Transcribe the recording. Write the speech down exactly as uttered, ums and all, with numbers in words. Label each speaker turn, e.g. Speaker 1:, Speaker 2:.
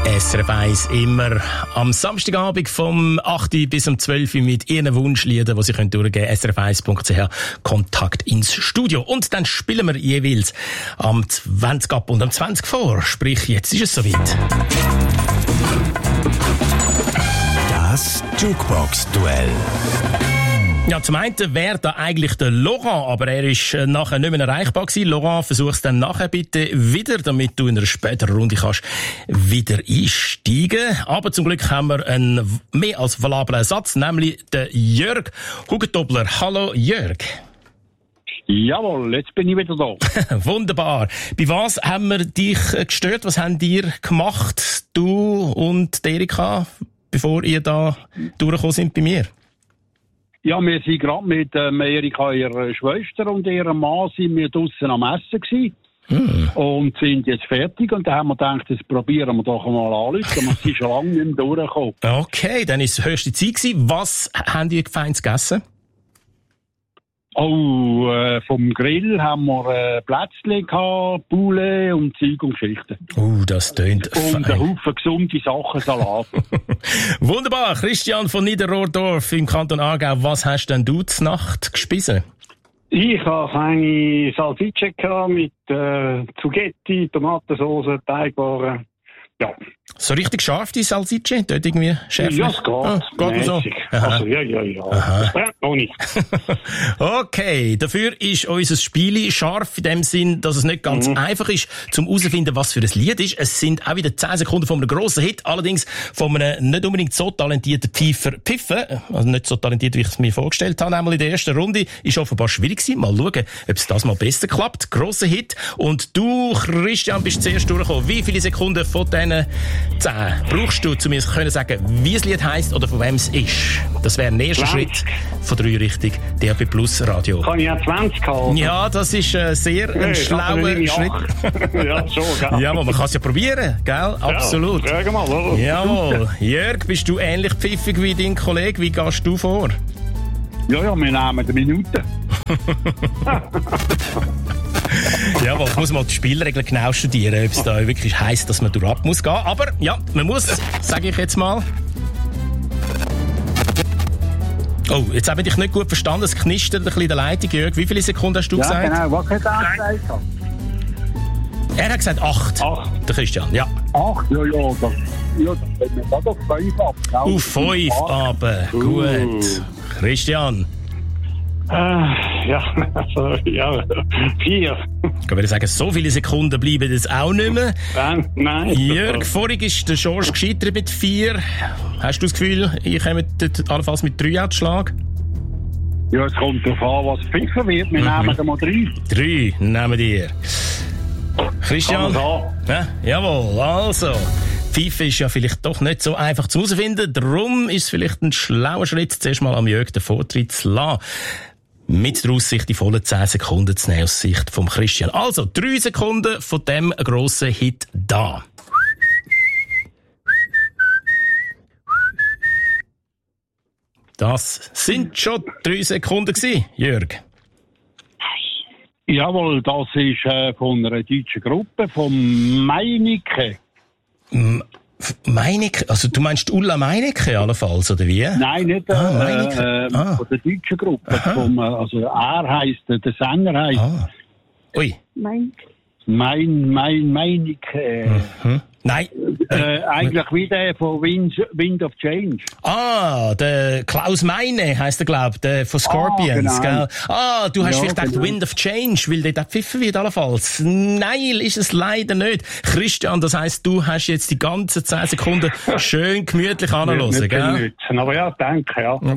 Speaker 1: S R F eins immer am Samstagabend vom acht bis um zwölf mit Ihren Wunschliedern, die Sie können durchgeben können. S R F eins Punkt C H, Kontakt ins Studio. Und dann spielen wir jeweils am zwanzig ab und am zwanzig vor. Sprich, jetzt ist es soweit.
Speaker 2: Das Jukebox-Duell.
Speaker 1: Ja, zum einen wäre da eigentlich der Laurent, aber er ist nachher nicht mehr erreichbar gewesen. Laurent, versuch's dann nachher bitte wieder, damit du in einer späteren Runde kannst wieder einsteigen. Aber zum Glück haben wir einen mehr als valablen Ersatz, nämlich den Jörg Hugentobler. Hallo Jörg.
Speaker 3: Jawohl, jetzt bin ich wieder da.
Speaker 1: Wunderbar. Bei was haben wir dich gestört? Was haben ihr gemacht, du und Erika, bevor ihr da durchgekommen sind bei mir?
Speaker 3: Ja, wir sind gerade mit ähm, Erika, ihrer Schwester und ihrem Mann, sind wir draussen am Essen gewesen. Hm. Und sind jetzt fertig. Und dann haben wir gedacht, das probieren wir doch mal anrufen. Wir sind schon lange nicht mehr durchgekommen.
Speaker 1: Okay, dann ist es höchste Zeit gewesen. Was haben die Feins gegessen?
Speaker 3: Oh, äh, vom Grill haben wir äh, Plätzchen gehabt, Poulet und Zeug und Geschichten.
Speaker 1: Oh, das tönt
Speaker 3: Und
Speaker 1: fein.
Speaker 3: ein Haufen gesunde Sachen, Salat.
Speaker 1: Wunderbar. Christian von Niederrohrdorf im Kanton Aargau. Was hast denn du zur Nacht gespissen?
Speaker 4: Ich habe eine Salsicce mit äh, Zugetti, Tomatensauce, Teigwaren. Ja.
Speaker 1: So richtig scharf, die Salsicce? Dort irgendwie schärfer?
Speaker 4: Ja, es geht.
Speaker 1: Ah, geht so.
Speaker 4: Also, ja, ja, ja.
Speaker 1: Aha.
Speaker 4: Das brennt noch nicht.
Speaker 1: Okay, dafür ist unser Spiel scharf in dem Sinn, dass es nicht ganz
Speaker 4: Mhm.
Speaker 1: einfach ist, zum herauszufinden, was für ein Lied ist. Es sind auch wieder zehn Sekunden von einem grossen Hit, allerdings von einem nicht unbedingt so talentierten Pfeifer Piffen. Also nicht so talentiert, wie ich es mir vorgestellt habe. Einmal in der ersten Runde ist offenbar schwierig gewesen. Mal schauen, ob es das mal besser klappt. Grosser Hit. Und du, Christian, bist zuerst durchgekommen. Wie viele Sekunden von diesen zehn brauchst du, um mir zu können sagen, wie das Lied heisst oder von wem es ist? Das wäre der erste
Speaker 4: zwanzig.
Speaker 1: Schritt von drei Richtung D A B Plus Radio.
Speaker 4: Kann ich auch zwanzig haben?
Speaker 1: Ja, das ist äh, sehr ein
Speaker 4: Hey,
Speaker 1: schlauer
Speaker 4: ich
Speaker 1: Schritt.
Speaker 4: ja, schon, gell?
Speaker 1: Ja, aber man kann es ja probieren, gell? Absolut.
Speaker 4: Ja, frag mal, oder?
Speaker 1: Jawohl. Jörg, bist du ähnlich pfiffig wie dein Kollege? Wie gehst du vor?
Speaker 3: Ja, ja, wir nehmen eine Minute.
Speaker 1: Jawohl, ich muss mal die Spielregeln genau studieren, ob es da wirklich heisst, dass man durchab muss gehen. Aber ja, man muss, sage ich jetzt mal. Oh, jetzt habe ich dich nicht gut verstanden. Es knistert ein bisschen in der Leitung, Jörg. Wie viele Sekunden hast du
Speaker 3: Ja,
Speaker 1: gesagt?
Speaker 3: genau. Was hat er gesagt?
Speaker 1: Er hat gesagt acht.
Speaker 3: Acht.
Speaker 1: Der Christian, ja.
Speaker 3: Ach, ja, ja, das, ja, das können wir da doch fünf ab. gell?
Speaker 1: Auf fünf,
Speaker 3: Acht.
Speaker 1: aber gut. Christian,
Speaker 4: Äh, ja, also, ja, vier.
Speaker 1: ich würde sagen, so viele Sekunden bleiben jetzt auch nicht mehr.
Speaker 4: Nein, nein.
Speaker 1: Jörg, vorhin ist der George gescheitert mit vier. Hast du das Gefühl, ich komme dort allenfalls mit drei an den Schlag?
Speaker 3: Ja, es kommt darauf an, was pfiffen wird. Wir
Speaker 1: Mhm.
Speaker 3: nehmen da mal drei.
Speaker 1: Drei nehmen dir. Christian?
Speaker 4: Kann man
Speaker 1: Ja, jawohl, also. Pfeife ist ja vielleicht doch nicht so einfach zu herausfinden. Darum ist es vielleicht ein schlauer Schritt, zuerst mal am Jörg den Vortritt zu lassen. Mit der Aussicht, die vollen zehn Sekunden zu nehmen aus Sicht vom Christian. Also, drei Sekunden von dem grossen Hit da. Das sind schon drei Sekunden gewesen, Jörg.
Speaker 3: Jawohl, das ist äh, von einer deutschen Gruppe, von Meinecke.
Speaker 1: Meinecke? Also, du meinst Ulla Meinecke allenfalls, oder wie?
Speaker 3: Nein, nicht äh,
Speaker 1: Ah, Meinecke.
Speaker 3: äh,
Speaker 1: Ah.
Speaker 3: von der deutschen Gruppe.
Speaker 1: Aha.
Speaker 3: Vom, äh, also er heisst, äh, der Sänger heisst
Speaker 1: Ah. Ui.
Speaker 3: Mein, mein, Meinecke.
Speaker 1: Hm? Nein.
Speaker 3: Äh, eigentlich wie der von Wind, Wind of Change.
Speaker 1: Ah, der Klaus Meine heisst er, glaub, der von Scorpions,
Speaker 3: Ah, genau.
Speaker 1: gell? Ah, du hast
Speaker 3: Ja,
Speaker 1: vielleicht gedacht,
Speaker 3: genau.
Speaker 1: Wind of Change, weil der da pfiffen wird allenfalls. Nein, ist es leider nicht. Christian, das heisst, du hast jetzt die ganzen zehn Sekunden schön gemütlich anhören,
Speaker 4: Nicht
Speaker 1: gell?
Speaker 4: nützen, aber ja, danke, ja.